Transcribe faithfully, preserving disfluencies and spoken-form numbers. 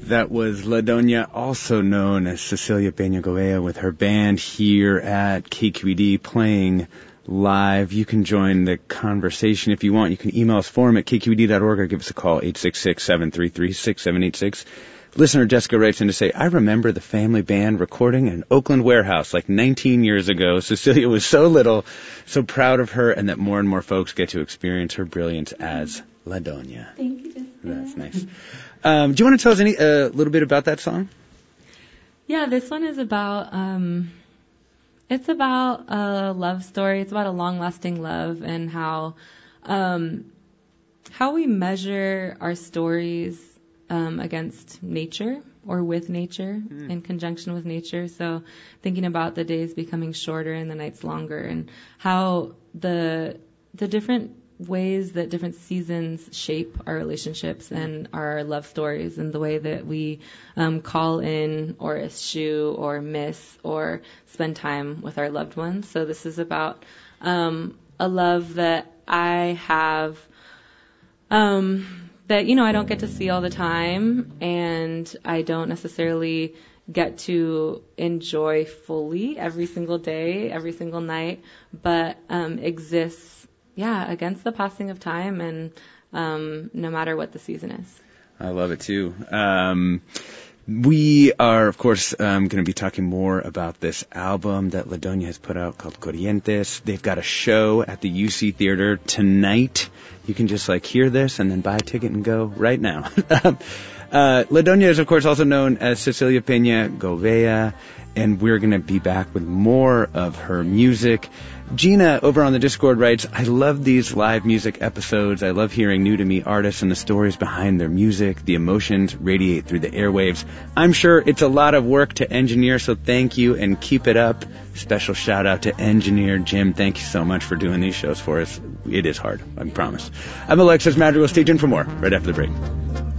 That was La Doña, also known as Cecilia Peña Govea, with her band here at K Q E D playing live. You can join the conversation if you want. You can email us, forum at k q e d dot org, or give us a call, eight six six, seven three three, six seven eight six. Listener Jessica writes in to say, I remember the family band recording in an Oakland warehouse like nineteen years ago. Cecilia was so little, so proud of her, and that more and more folks get to experience her brilliance as La Doña. Thank you, Jessica. That's nice. Um, do you want to tell us a any, uh, little bit about that song? Yeah, this one is about, um, it's about a love story. It's about a long-lasting love and how, um, how we measure our stories, um, against nature or with nature, mm. in conjunction with nature. So thinking about the days becoming shorter and the nights longer, and how the, the different ways that different seasons shape our relationships and our love stories, and the way that we um, call in or eschew or miss or spend time with our loved ones. So this is about um, a love that I have um, that, you know, I don't get to see all the time, and I don't necessarily get to enjoy fully every single day, every single night, but um, exists Yeah, against the passing of time, and um, no matter what the season is. I love it, too. Um, we are, of course, um, going to be talking more about this album that La Doña has put out called Corrientes. They've got a show at the U C Theater tonight. You can just, like, hear this and then buy a ticket and go right now. uh, La Doña is, of course, also known as Cecilia Peña Govea, and we're going to be back with more of her music. Gina over on the Discord writes, I love these live music episodes. I love hearing new to me artists and the stories behind their music. The emotions radiate through the airwaves. I'm sure it's a lot of work to engineer, so thank you and keep it up. Special shout out to engineer Jim. Thank you so much for doing these shows for us. It is hard, I promise. I'm Alexis Madrigal. Stay tuned for more right after the break.